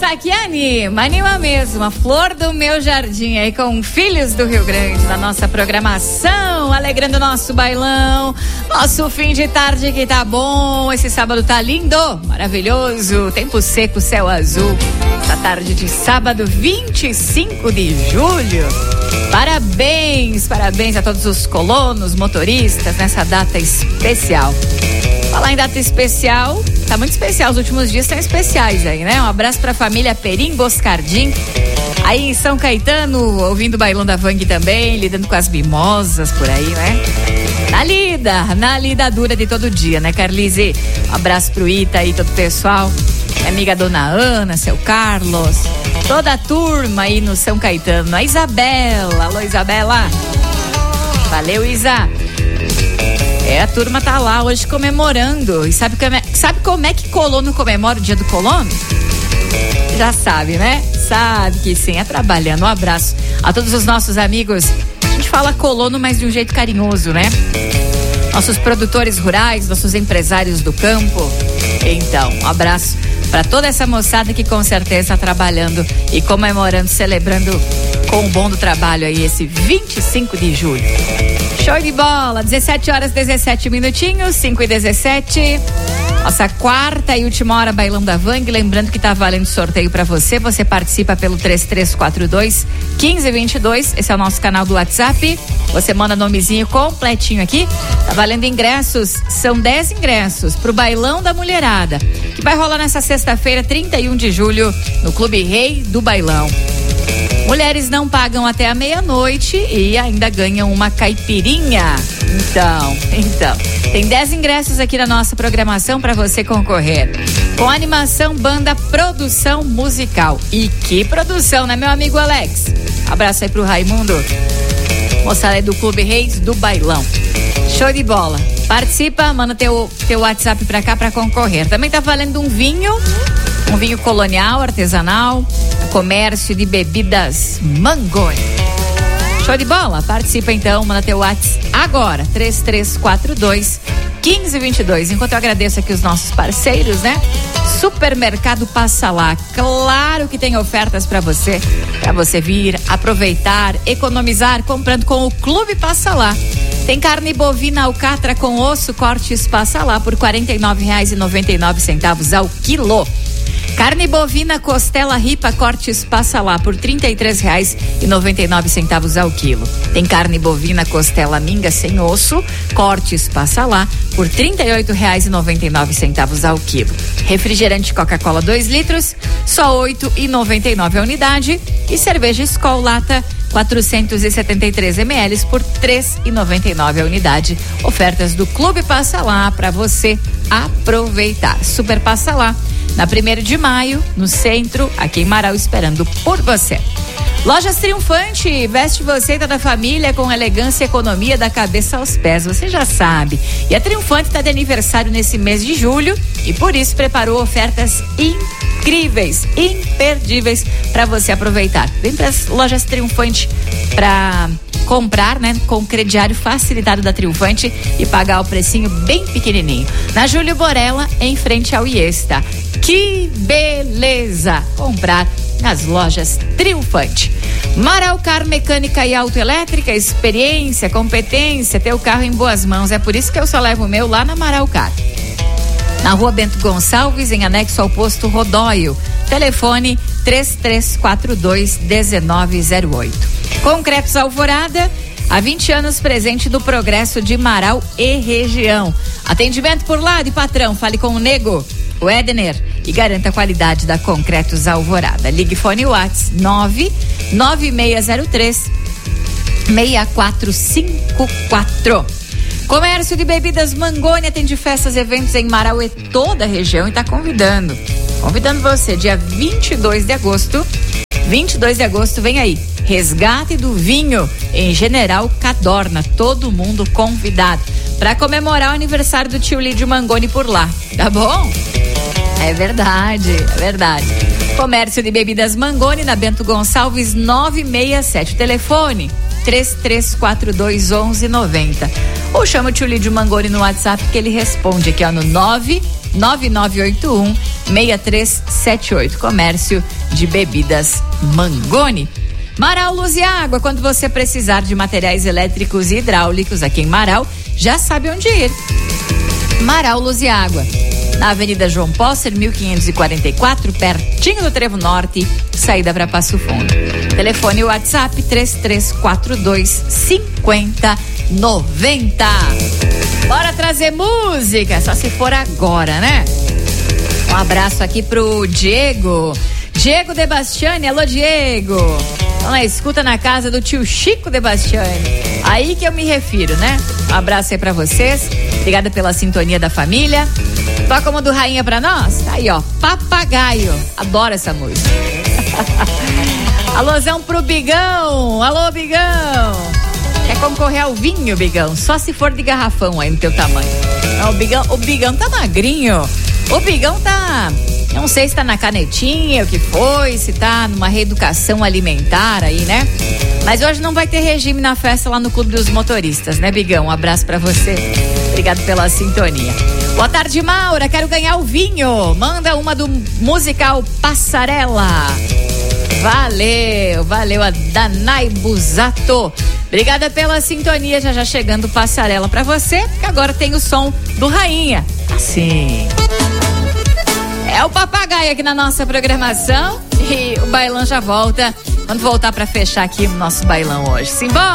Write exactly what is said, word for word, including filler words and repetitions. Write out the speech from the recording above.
essa que anima, anima mesmo, a flor do meu jardim aí com Filhos do Rio Grande na nossa programação, alegrando nosso bailão, nosso fim de tarde que tá bom, esse sábado tá lindo, maravilhoso, tempo seco, céu azul, essa tarde de sábado vinte e cinco de julho, parabéns, parabéns a todos os colonos, motoristas nessa data especial. Falar em data especial, tá muito especial, os últimos dias estão especiais aí, né? Um abraço pra família Perim Boscardim, aí em São Caetano, ouvindo o bailão da Vang também, lidando com as mimosas por aí, né? Na lida, na lida dura de todo dia, né, Carlise? Um abraço pro Ita e todo o pessoal, minha amiga Dona Ana, seu Carlos, toda a turma aí no São Caetano, a Isabela, alô Isabela, valeu Isa. É, a turma tá lá hoje comemorando. E sabe como é, sabe como é que colono comemora o dia do colono? Já sabe, né? Sabe que sim, é trabalhando. Um abraço a todos os nossos amigos. A gente fala colono, mas de um jeito carinhoso, né? Nossos produtores rurais, nossos empresários do campo. Então, um abraço para toda essa moçada que com certeza está trabalhando e comemorando, celebrando com o bom do trabalho aí esse vinte e cinco de julho. Show de bola, dezessete horas, dezessete minutinhos, cinco e dezessete. Nossa quarta e última hora bailão da Vang, lembrando que tá valendo sorteio para você, você participa pelo três três quatro dois, um cinco dois dois, esse é o nosso canal do WhatsApp, você manda nomezinho completinho aqui, tá valendo ingressos, são dez ingressos pro bailão da mulherada, que vai rolar nessa sexta-feira, trinta e um de julho, no Clube Rei do Bailão. Mulheres não pagam até a meia-noite e ainda ganham uma caipirinha. Então, então, tem dez ingressos aqui na nossa programação para você concorrer. Com animação, banda, produção musical. E que produção, né, meu amigo Alex? Abraço aí pro Raimundo. Moçada aí do Clube Reis do Bailão. Show de bola. Participa, manda teu, teu WhatsApp pra cá pra concorrer. Também tá valendo um vinho, um vinho colonial, artesanal, comércio de bebidas Mangoni. Show de bola? Participa então, manda teu WhatsApp agora, três três quatro dois, um cinco dois dois. Enquanto eu agradeço aqui os nossos parceiros, né? Supermercado Passa Lá, claro que tem ofertas para você, para você vir aproveitar, economizar comprando com o Clube Passa Lá. Tem carne bovina alcatra com osso, cortes Passa Lá por quarenta e nove reais e noventa e nove centavos ao quilo. Carne bovina costela ripa cortes Passa Lá por trinta e três reais e noventa e nove centavos ao quilo. Tem carne bovina costela minga sem osso cortes Passa Lá por trinta e oito reais e noventa e nove centavos ao quilo. Refrigerante Coca-Cola dois litros, só oito e noventa e nove a unidade, e cerveja Skol Lata quatrocentos e setenta e três mililitros por três e noventa e nove a unidade. Ofertas do Clube Passa Lá para você aproveitar. Super Passa Lá, na primeiro de maio, no centro, aqui em Marau, esperando por você. Lojas Triunfante, veste você e toda a família com elegância e economia da cabeça aos pés, você já sabe. E a Triunfante está de aniversário nesse mês de julho e por isso preparou ofertas incríveis, imperdíveis para você aproveitar. Vem para as Lojas Triunfante para comprar, né, com o crediário facilitado da Triunfante e pagar o precinho bem pequenininho. Na Júlio Borella, em frente ao Iesta. Que beleza! Comprar nas Lojas Triunfante. Maraucar Mecânica e Autoelétrica, experiência, competência, ter o carro em boas mãos. É por isso que eu só levo o meu lá na Maraucar. Na Rua Bento Gonçalves, em anexo ao posto Rodóio. Telefone três três quatro dois, um nove zero oito. Concretos Alvorada, há vinte anos presente do progresso de Marau e região. Atendimento por lá de patrão, fale com o Nego, o Edner, e garanta a qualidade da Concretos Alvorada. Ligue fone WhatsApp nove nove seis zero três, seis quatro cinco quatro. Comércio de bebidas Mangoni atende festas e eventos em Marau e toda a região e está convidando. Convidando você, dia vinte e dois de agosto. vinte e dois de agosto, vem aí. Resgate do vinho em General Cadorna. Todo mundo convidado para comemorar o aniversário do tio Lídio Mangoni por lá. Tá bom? É verdade, é verdade. Comércio de bebidas Mangoni na Bento Gonçalves nove seis sete. Telefone três três quatro dois, um um nove zero. Ou chama o tio Lídio Mangoni no WhatsApp que ele responde aqui, ó, no nove nove nove oito um, seis três sete oito. Comércio de Bebidas Mangoni. Marau Luz e Água, quando você precisar de materiais elétricos e hidráulicos aqui em Marau, já sabe onde ir. Marau Luz e Água, na Avenida João Posser, mil quinhentos e quarenta e quatro, pertinho do Trevo Norte, saída para Passo Fundo. Telefone e WhatsApp três três quatro dois, cinco zero nove zero. Bora trazer música, só se for agora, né? Um abraço aqui pro Diego. Diego De Bastiani, alô Diego. Então lá, escuta na casa do tio Chico De Bastiani. Aí que eu me refiro, né? Um abraço aí pra vocês. Obrigada pela sintonia da família. Toca uma do Rainha pra nós? Tá aí, ó, Papagaio. Adoro essa música. Alôzão pro Bigão. Alô, Bigão. Quer concorrer ao vinho, Bigão? Só se for de garrafão aí no teu tamanho. Não, o Bigão, o Bigão tá magrinho. O Bigão tá... Não sei se tá na canetinha, o que foi, se tá numa reeducação alimentar aí, né? Mas hoje não vai ter regime na festa lá no Clube dos Motoristas, né, Bigão? Um abraço pra você. Obrigado pela sintonia. Boa tarde, Maura. Quero ganhar o vinho. Manda uma do musical Passarela. Valeu, valeu a Danai Busato. Obrigada pela sintonia. Já já chegando Passarela pra você, que agora tem o som do Rainha. Assim. É o Papagaio aqui na nossa programação e o bailão já volta. Vamos voltar para fechar aqui o nosso bailão hoje. Simbora!